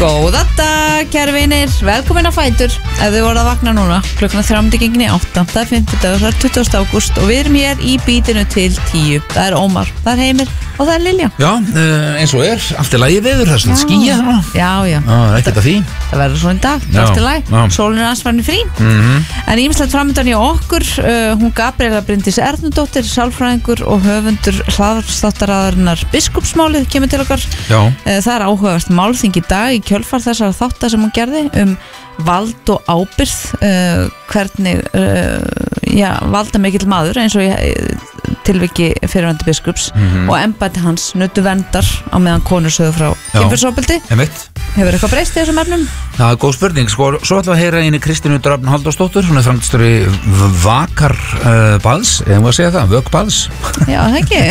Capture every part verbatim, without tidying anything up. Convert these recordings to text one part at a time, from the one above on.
Góða dag, kæru vinir, velkomin á Fætur. Ef þið voruð að vakna núna, klukkuna þrjándi gengin í átta, það er fimmtudagur, það er tuttugasta ágúst og við erum hér í bítinu til tíu. Það er Ómar, það er Heimir og það er Lilja. Já, eins og er, allt er lagi veður, það er svona skýja það. Já, já. Það er ekkert að því. Það verður svona í dag, allt er lagi, sólin er ansvarni frí. Mm-hmm. En ýmislegt framöndan í okkur, uh, hún Gabriela Bryndís Ernudóttir, sálfræðingur og höfundur hlaðvarpsþáttaraðarinnar Biskupsmálið kemur til okkar. Já. Uh, það er áhugavert málþing í dag í kjölfar þessara þátta sem hún gerði um vald og ábyrgð, uh, hvernig uh, já, valda mikill maður eins og ég, tilviki fyrirverandi biskups mm-hmm. og embætti hans nutu verndar á meðan konur sögðu frá kynferðisofbeldi. Hefur eitthvað breyst í þessum efnum? Það er góð spurning, sko, svo ætlum við að heyra einu Kristínu Dröfn Halldórsdóttur, hún er framkvæmdastjóri Vakar uh, baðs, eða maður að segja það, Vök baðs. Já, það ekki.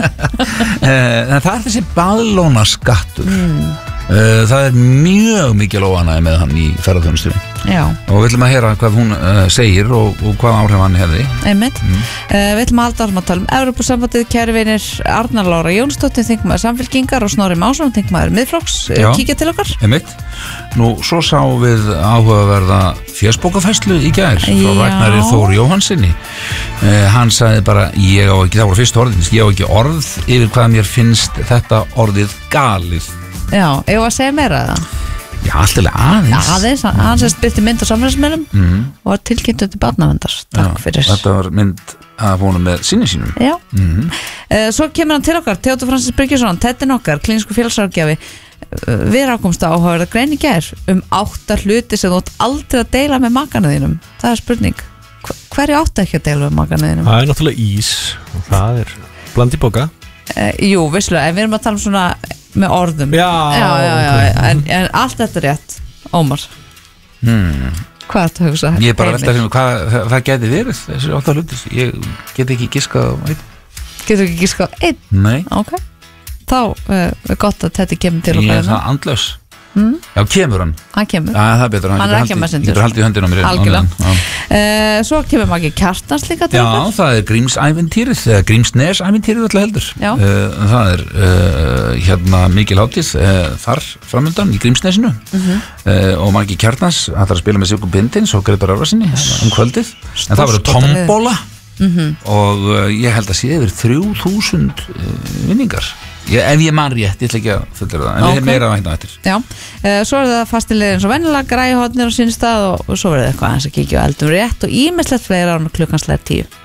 En það er þessi baðlónaskattur. Mm. Uh, það er mjög mikil óánægja með hann í ferðarþjónustunni. Já. Og við ætlum að heyra hvað hún uh, segir og, og hvað áhrif hann hefði. Einmitt. Mm. Uh, við ætlum að halda áfram að tala um Evrópusambandið, kæru vinir, Arnar Lára Jónsdóttir, þingmaður Samfylkingar og Snorri Másson, þingmaður Miðflokks, uh, kíkja til okkar. Einmitt. Nú, svo sáum við áhugaverða fésbókafærslu í gær frá Ragnari Þór Jóhannsinni. Uh, hann sagði bara, ég á ekki, það voru fyrst orðin, ég á ekki orð yfir hvað mér finnst þetta orðið galið. Já, ég var að segja meira það. Já, alltaf aðeins. Já, aðeins, mm. hann sérst byrti mynd á samfélagsmiðlum mm. og var tilkynntur til barnaverndar. Takk Já, fyrir. Þetta var mynd að honum með sinni sínum. Já. Mm. Uh, svo kemur hann til okkar, Theodór Francis Birgisson, tettin okkar, klínisku félagsráðgjafi. Uh, við rákumst á áhugaverða grein í gær um átta hluti sem þú átt aldrei að deila með makana þínum. Það er spurning. Hverju áttu ekki að deila með makana þínum? Það er náttúrulega ís og það er bland í boka. Uh, jú, visslega, en við erum að tala um svona með orðum. Já, já, já, já. En, en allt þetta er rétt. Ómar hmm. Hvað er þetta að hugsa? Ég er bara að velta fyrir mig hvað það geti verið þessi átta hlutis, ég get ekki giskað á einn. Getur ekki giskað á einn? Nei. Ok, þá uh, er gott að þetta kemur til okkar. Ég er það andlaus. Mm? Já, kemur hann. Hann kemur. Já, það er betur. Hann er ekki að messendur. Ég getur haldið í höndin á mér. Algjörlega. Uh, svo kemur Maggi Kjartans líka til okkar. Já, það er Grímsævintýrið, eða Grímsnesævintýrið alltaf heldur. Já. Uh, það er uh, hérna mikil hátíð uh, þar framöndan í Grímsnesinu mm-hmm. uh, og Maggi Kjartans ætlar að spila með Siggu Bindins og Gretar Örvarsinni um kvöldið. Stórst en það verður tombóla mm-hmm. og uh, ég held að sé yfir þrjú þúsund uh, vinningar. Ég, ef ég man rétt, ég ætla ekki að fullera það en okay. Við erum meira að hægna eftir. Já, uh, svo er það fastilegir eins og vennilega græhotnir á sín stað og, og svo verður það eitthvað aðeins að kíkja á eldum rétt og ímislegt fleira á klukkanslega tíu.